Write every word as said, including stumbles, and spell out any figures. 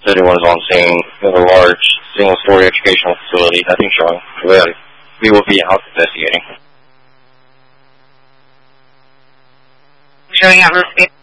thirty-one is on scene with a large single-story educational facility. Nothing showing. We will be out investigating. Showing at roof eight.